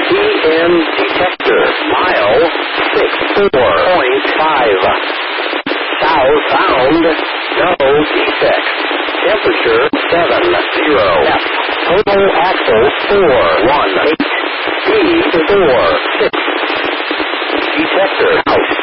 PM detector. Mile 64.5. South sound. No defects. Temperature 70. F. Total axle 418. Speed 46. Detector out.